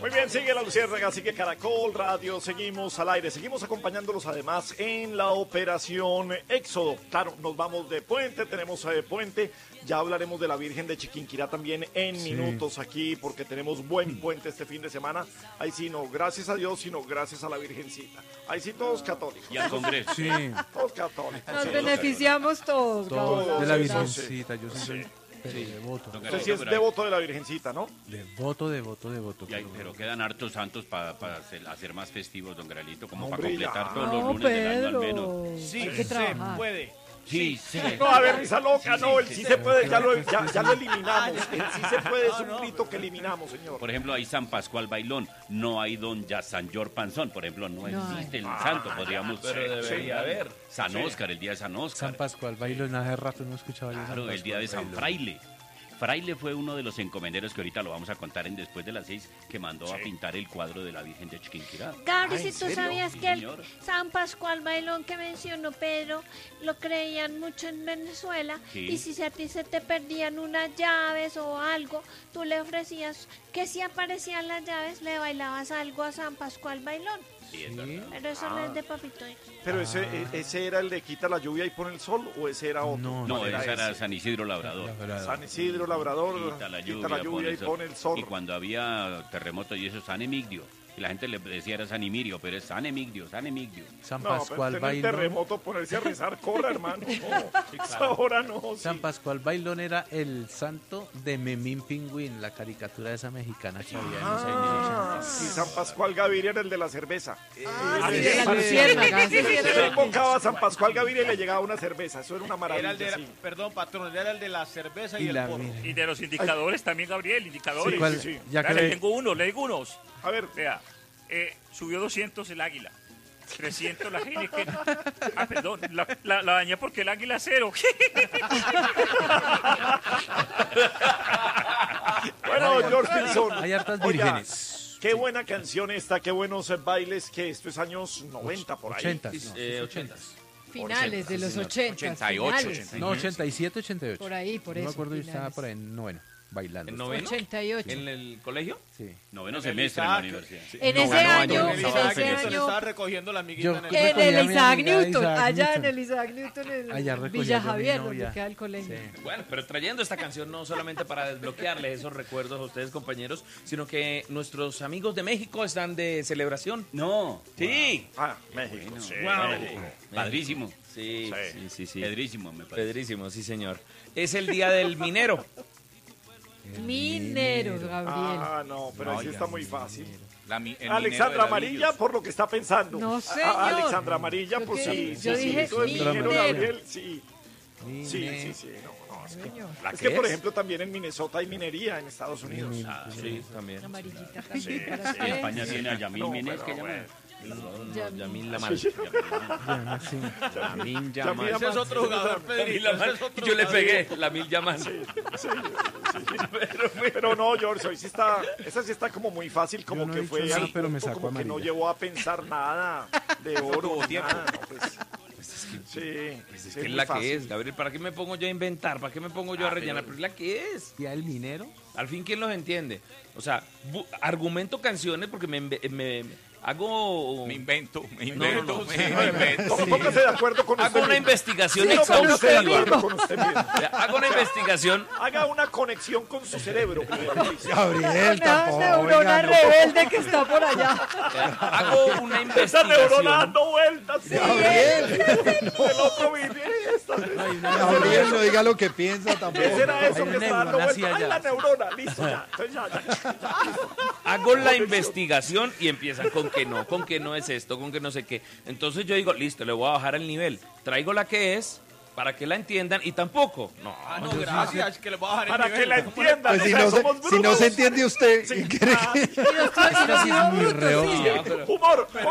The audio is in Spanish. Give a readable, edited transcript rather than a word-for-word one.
Muy bien, sigue la Luciérnaga, sigue Caracol Radio, seguimos al aire, seguimos acompañándolos además en la operación Éxodo. Claro, nos vamos de puente, tenemos puente, ya hablaremos de la Virgen de Chiquinquirá también en minutos aquí, porque tenemos buen puente este fin de semana. Ahí sí, no, gracias a Dios, sino gracias a la Virgencita. Ahí sí, todos católicos. Y al Congreso. Sí. Todos católicos. Nos beneficiamos todos. Todo de la sí, Virgencita, yo soy Sí. devoto. Usted sí es devoto de la Virgencita, ¿no? Devoto. Pero quedan hartos santos para hacer más festivos, don Gralito, como para Hombre, completar ya. todos los No, lunes del año al Pedro. menos. Sí, Hay que trabajar. puede. Sí, sí. No, a ver, risa loca, no, el sí se puede, ya lo eliminamos. El sí se puede es un grito que eliminamos, señor. Por ejemplo, hay San Pascual Bailón, no hay don San George Panzón, por ejemplo, no existe el santo, podríamos... Pero debería haber. San Óscar, el día de San Óscar. San Pascual Bailón, hace rato no escuchaba yo. Claro, el día de San Fraile. Fraile fue uno de los encomenderos que ahorita lo vamos a contar en Después de las 6, que mandó a pintar el cuadro de la Virgen de Chiquinquirá. Gabri, Ah, si ¿en tú serio? sabías Sí, que el señor. San Pascual Bailón que mencionó Pedro lo creían mucho en Venezuela, Sí. y si a ti se te perdían unas llaves o algo, tú le ofrecías que si aparecían las llaves le bailabas algo a San Pascual Bailón. Sí, es verdad. Pero eso no es de papito. Pero ese era el de quita la lluvia y pone el sol, o ese era otro. No, No, ¿Cuál ese era ese? San Isidro Labrador. San Isidro Labrador, Quita la lluvia y pone el sol. Y cuando había terremotos y eso, San Emigdio. Y la gente le decía era San Emirio, pero es San Emigdio, San Emigdio. San No, Pascual pero tener Bailón. terremoto, ponerse a rezar, corra, hermano. No, esa hora no. Sí. San Pascual Bailón era el santo de Memín Pingüín, la caricatura esa mexicana que había en los años 80. Y San Pascual Gaviria era el de la cerveza. Sí, de la Luciérnaga, sí, sí, Se le invocaba a San Pascual Gaviria y le llegaba una cerveza. Eso era una Era maravilla. el de sí. perdón, patrón, era el de la cerveza y, Y el la porro. mira. Y de los indicadores también, Gabriel, indicadores. Sí, ¿Cuál? sí, sí. Ya que le le- tengo uno, le digo unos. A ver, Vea, subió 200 el águila. 300 la Heineken. Ah, perdón, la dañé porque el águila cero. bueno, George Wilson. Hay hartas Oiga, vírgenes. qué buena canción esta, qué buenos bailes, que esto es años 90 por ahí. 80. 80. Finales de los 80. 88, Finales. No, 87, 88. Por ahí, por No eso. me acuerdo, yo estaba finales. por ahí en noveno, bailando. ¿En noveno? 88. ¿En el colegio? Sí. Noveno En el semestre en la Isaac. universidad. En ese Noveno año, En el en Isaac ese Newton año, estaba recogiendo la amiguita Yo- en el... Recogí en a el mi Isaac amiga Newton, Isaac allá Newton. en el Isaac Newton, Allá en recogí Villa yo a mi Javier, novia. donde queda el colegio. Sí. Bueno, pero trayendo esta canción no solamente para desbloquearles esos recuerdos a ustedes, compañeros, sino que nuestros amigos de México están de celebración. No. Sí. Ah, México. Sí, Wow. México. Padrísimo. Sí, Sí. sí. Pedrísimo, me parece. Pedrísimo, sí, señor. Es el día del minero. Mineros, Gabriel. Ah, no, pero así está muy fácil. Alexandra Alexandra Amarilla, por lo que está pensando. No, Ah, señor. Alexandra Amarilla, Yo pues que- sí. yo sí, dije eso es minero, minero. Gabriel, sí. Sí. No, es que, Señor. es que, por ejemplo, también en Minnesota hay minería en Estados Unidos. Ah, sí, también. Amarillita también. Sí, para sí. ustedes. España tiene a Yamil No, Mínez, pero que llama. bueno. Yamil Lamal. Lamin Yamal. Ese es otro jugador, Pedrito. ese es otro Yo le jugador. pegué, Lamil Yamal. Pero no, George, hoy sí está, esa sí está como muy fácil, como Yo no que he fue dicho nada, al pero me punto, sacó como que no amarilla. llevó a pensar nada de oro, nada, no, pues, sí, Es que es la que es, Gabriel. ¿Para qué me pongo yo a inventar? ¿Para qué me pongo yo a rellenar? Pero es la que es. ¿Y el minero? Al fin, ¿quién los entiende? O sea, argumento canciones porque hago... Me invento. no, me invento. Póngase de acuerdo con usted Hago una mismo. investigación Sí, no, póngase de exhaustiva. acuerdo con usted mismo. Hago una investigación. Haga una conexión con su cerebro. Gabriel, Una neurona rebelde que está por allá. Hago una Esa neurona investigación. dando vueltas. Sí, el otro vive esta. Gabriel, no diga lo que piensa tampoco. ¿Qué será eso Hay que una está dando neurona vueltas? así Ay, allá. la neurona, listo, ya. Entonces ya. Hago la investigación y empiezan con que no es esto, con que no sé qué. Entonces yo digo, listo, le voy a bajar el nivel. Traigo la que es para que la entiendan y tampoco. No, No, gracias, que le voy a bajar el Para nivel. que la entiendan. Pues si o sea, no, somos si no brutos. se entiende usted, Sí. ¿qué quiere que- Y nos Esta sí es muy reo. Humor.